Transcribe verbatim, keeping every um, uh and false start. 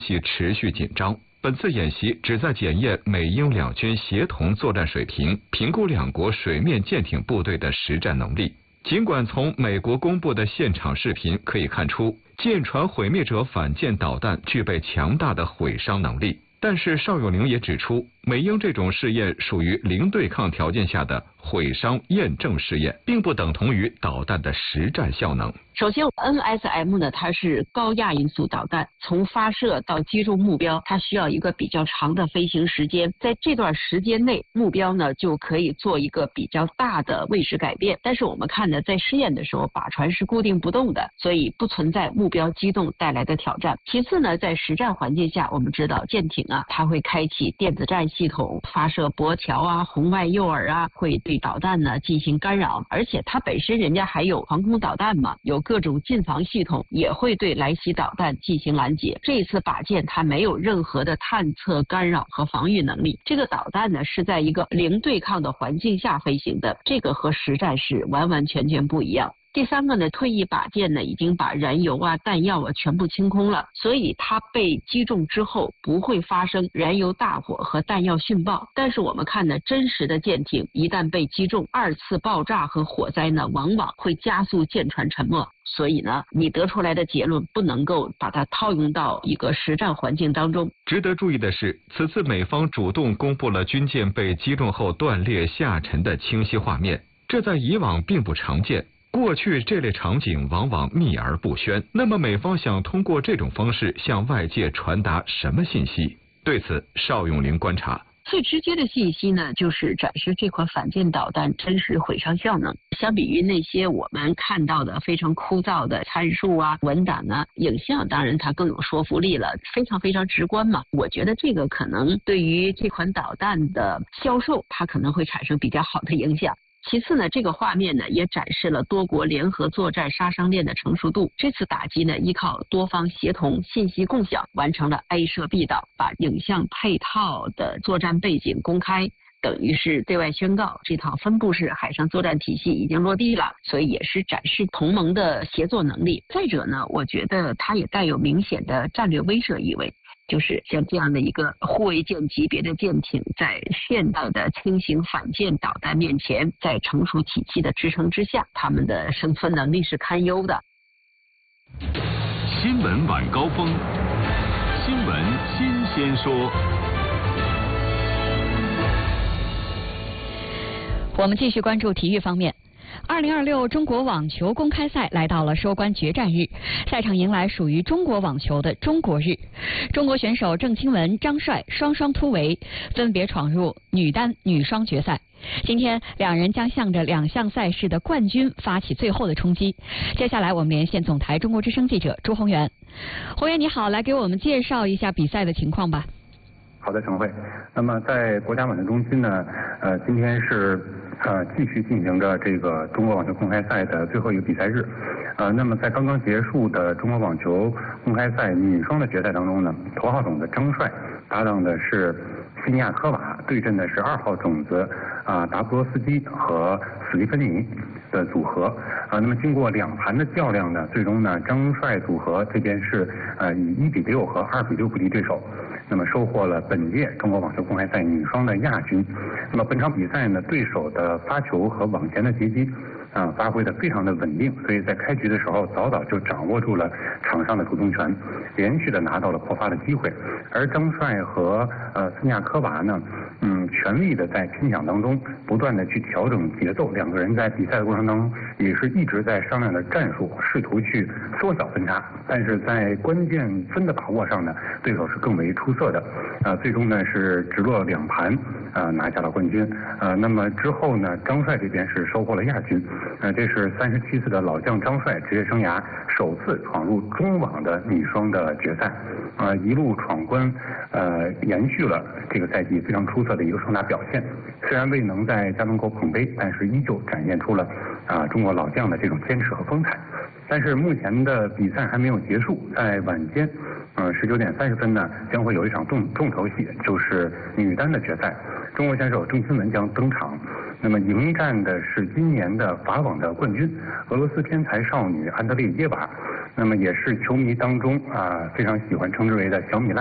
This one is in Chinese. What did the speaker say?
系持续紧张。本次演习旨在检验美英两军协同作战水平，评估两国水面舰艇部队的实战能力。尽管从美国公布的现场视频可以看出，舰船毁灭者反舰导弹具备强大的毁伤能力，但是邵永龄也指出，美英这种试验属于零对抗条件下的毁伤验证试验，并不等同于导弹的实战效能。 首先 ，N S M 呢，它是高亚音速导弹，从发射到击中目标，它需要一个比较长的飞行时间。在这段时间内，目标呢就可以做一个比较大的位置改变。但是我们看呢，在试验的时候，靶船是固定不动的，所以不存在目标机动带来的挑战。其次呢，在实战环境下，我们知道舰艇啊，它会开启电子战系统，发射驳条啊、红外诱饵啊，会对导弹呢进行干扰。而且它本身人家还有防空导弹嘛，有各种近防系统，也会对来袭导弹进行拦截。这一次靶舰它没有任何的探测、干扰和防御能力。这个导弹呢是在一个零对抗的环境下飞行的，这个和实战是完完全全不一样。第三个呢，退役靶舰呢已经把燃油啊、弹药啊全部清空了，所以它被击中之后不会发生燃油大火和弹药殉爆。但是我们看呢，真实的舰艇一旦被击中，二次爆炸和火灾呢往往会加速舰船沉没。所以呢，你得出来的结论不能够把它套用到一个实战环境当中。 值得注意的是，此次美方主动公布了军舰被击中后断裂下沉的清晰画面，这在以往并不常见。过去这类场景往往秘而不宣，那么美方想通过这种方式向外界传达什么信息？对此，邵永龄观察。 最直接的信息呢，就是展示这款反舰导弹真实毁伤效能。相比于那些我们看到的非常枯燥的参数啊、文档啊，影像当然它更有说服力了，非常非常直观嘛。我觉得这个可能对于这款导弹的销售，它可能会产生比较好的影响。其次呢，这个画面呢也展示了多国联合作战杀伤链的成熟度。这次打击呢，依靠多方协同、信息共享，完成了 A 射 B 导，把影像配套的作战背景公开，等于是对外宣告这套分布式海上作战体系已经落地了，所以也是展示同盟的协作能力。再者呢，我觉得它也带有明显的战略威慑意味。就是像这样的一个护卫舰级别的舰艇，在现代的轻型反舰导弹面前，在成熟体系的支撑之下，他们的生存能力是堪忧的。 新闻晚高峰，新闻新鲜说。 我们继续关注体育方面。二零二六中国网球公开赛来到了收官决战日，赛场迎来属于中国网球的中国日。中国选手郑钦文、张帅双双突围，分别闯入女单、女双决赛。今天两人将向着两项赛事的冠军发起最后的冲击。接下来我们连线总台中国之声记者朱宏元。宏元你好，来给我们介绍一下比赛的情况吧。 好的，陈慧。那么在国家网球中心呢，呃，今天是呃继续进行着这个中国网球公开赛的最后一个比赛日。呃，那么在刚刚结束的中国网球公开赛女双的决赛当中呢，头号种子张帅搭档的是西尼亚科娃，对阵的是二号种子啊、呃、达布罗斯基和斯蒂芬妮的组合。啊、呃，那么经过两盘的较量呢，最终呢张帅组合这边是呃以一比六和二比六不敌对手。那么收获了本届中国网球公开赛女双的亚军。那么本场比赛呢，对手的发球和网前的截击啊、呃，发挥的非常的稳定，所以在开局的时候早早就掌握住了场上的主动权，连续的拿到了破发的机会。而张帅和呃斯尼亚科娃呢，嗯，全力的在拼抢当中不断的去调整节奏，两个人在比赛的过程当中也是一直在商量着战术，试图去缩小分差。但是在关键分的把握上呢，对手是更为出色的，啊、呃，最终呢是直落两盘，啊、呃、拿下了冠军。呃，那么之后呢，张帅这边是收获了亚军。呃，这是三十七岁的老将张帅职业生涯首次闯入中网的女双的决赛，呃，一路闯关，呃，延续了这个赛季非常出色的一个双打表现。虽然未能在家门口捧杯，但是依旧展现出了啊、呃、中国老将的这种坚持和风采。但是目前的比赛还没有结束，在晚间，呃，十九点三十分呢，将会有一场重重头戏，就是女单的决赛。中国选手郑钦文将登场，那么迎战的是今年的法网的冠军俄罗斯天才少女安德烈耶娃。 那么也是球迷当中啊非常喜欢称之为的小米辣。